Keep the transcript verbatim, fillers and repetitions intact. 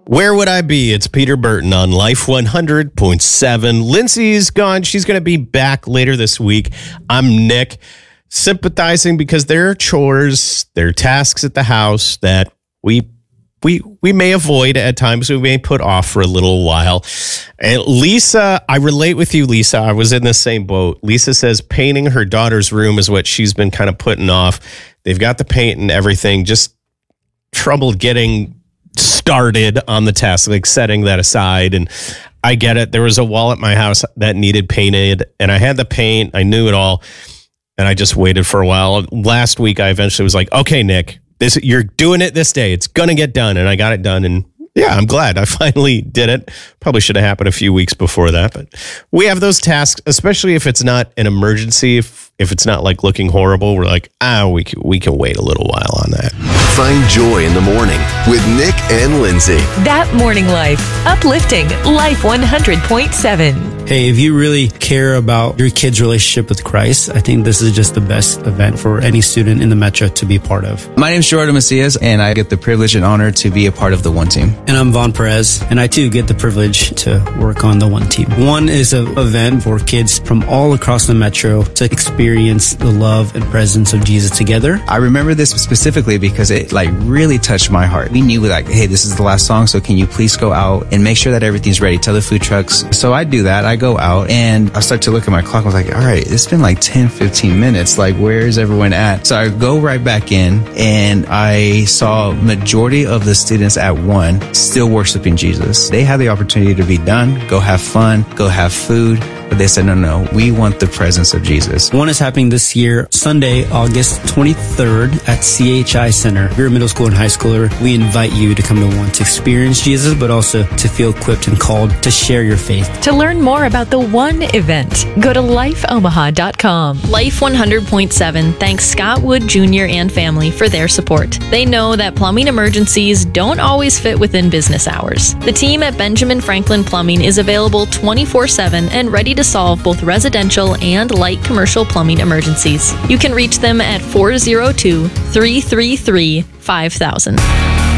Where would I be? It's Peter Burton on Life one hundred point seven. Lindsay's gone. She's going to be back later this week. I'm Nick, sympathizing because there are chores, there are tasks at the house that we we we may avoid at times. We may put off for a little while. And Lisa, I relate with you, Lisa. I was in the same boat. Lisa says painting her daughter's room is what she's been kind of putting off. They've got the paint and everything, just trouble getting started on the task, like setting that aside. And I get it. There was a wall at my house that needed painted, and I had the paint. I knew it all, and I just waited for a while. Last week, I eventually was like, okay, Nick, this you're doing it this day. It's going to get done. And I got it done. And yeah, I'm glad I finally did it. Probably should have happened a few weeks before that. But we have those tasks, especially if it's not an emergency. If if it's not like looking horrible, we're like, ah, we can, we can wait a little while on that. Find joy in the morning with Nick and Lindsay. That Morning Life. Uplifting Life one hundred point seven. Hey, if you really care about your kid's relationship with Christ, I think this is just the best event for any student in the Metro to be a part of. My name is Jordan Macias, and I get the privilege and honor to be a part of the One Team. And I'm Vaughn Perez, and I too get the privilege to work on the One Team. One is an event for kids from all across the Metro to experience the love and presence of Jesus together. I remember this specifically because it like really touched my heart. We knew like, hey, this is the last song, so can you please go out and make sure that everything's ready? Tell the food trucks. So I do that. I go out and I start to look at my clock. I was like, all right, it's been like ten, fifteen minutes. Like, where is everyone at? So I go right back in, and I saw majority of the students at one still worshiping Jesus. They had the opportunity to be done, go have fun, go have food. But they said, no, no, we want the presence of Jesus. One is happening this year, Sunday, August twenty-third at C H I Center. If you're a middle school and high schooler, we invite you to come to One to experience Jesus, but also to feel equipped and called to share your faith. To learn more about the One event, go to life omaha dot com. Life one hundred point seven thanks Scott Wood Junior and family for their support. They know that plumbing emergencies don't always fit within business hours. The team at Benjamin Franklin Plumbing is available twenty-four seven and ready to solve both residential and light commercial plumbing emergencies. You can reach them at four oh two, three three three, five thousand.